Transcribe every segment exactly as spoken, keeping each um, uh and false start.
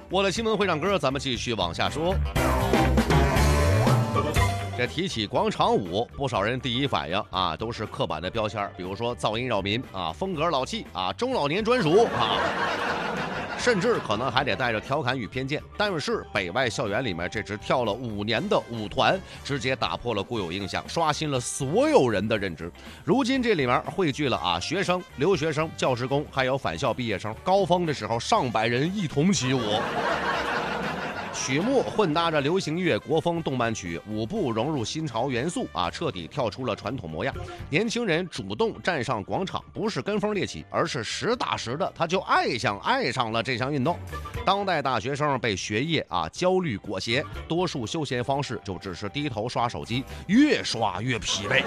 我的新闻会唱歌，咱们继续往下说。这提起广场舞，不少人第一反应啊都是刻板的标签，比如说噪音扰民啊、风格老气啊、中老年专属啊，甚至可能还得带着调侃与偏见。但是北外校园里面这支跳了五年的舞团，直接打破了固有印象，刷新了所有人的认知。如今这里面汇聚了啊学生、留学生、教职工，还有返校毕业生，高峰的时候上百人一同起舞。曲目混搭着流行乐、国风、动漫曲，舞步融入新潮元素啊，彻底跳出了传统模样。年轻人主动站上广场，不是跟风猎奇，而是实打实的，他就爱上爱上了这项运动。当代大学生被学业啊焦虑裹挟，多数休闲方式就只是低头刷手机，越刷越疲惫。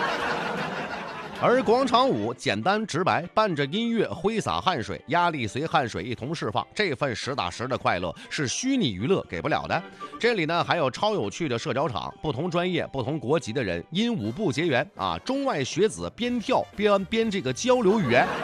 而广场舞简单直白，伴着音乐挥洒汗水，压力随汗水一同释放，这份实打实的快乐是虚拟娱乐给不了的。这里呢还有超有趣的社交场，不同专业不同国籍的人因舞步结缘啊，中外学子边跳边边这个交流语言。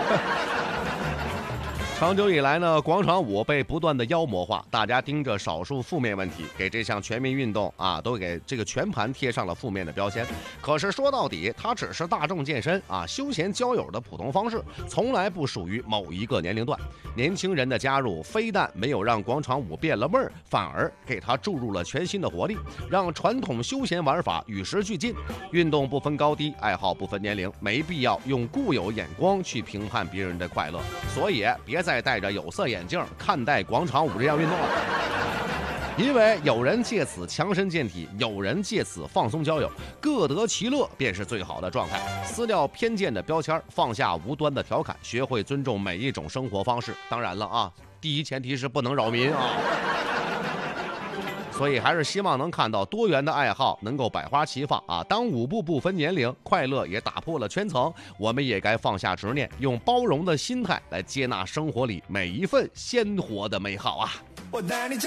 长久以来呢，广场舞被不断的妖魔化，大家盯着少数负面问题，给这项全民运动啊，都给这个全盘贴上了负面的标签。可是说到底，它只是大众健身啊、休闲交友的普通方式，从来不属于某一个年龄段。年轻人的加入，非但没有让广场舞变了味儿，反而给它注入了全新的活力，让传统休闲玩法与时俱进。运动不分高低，爱好不分年龄，没必要用固有眼光去评判别人的快乐。所以别再再戴着有色眼镜看待广场舞这项运动了，因为有人借此强身健体，有人借此放松交友，各得其乐便是最好的状态。撕掉偏见的标签，放下无端的调侃，学会尊重每一种生活方式。当然了啊，第一前提是不能扰民啊。所以还是希望能看到多元的爱好能够百花齐放啊！当舞步不分年龄，快乐也打破了圈层，我们也该放下执念，用包容的心态来接纳生活里每一份鲜活的美好啊！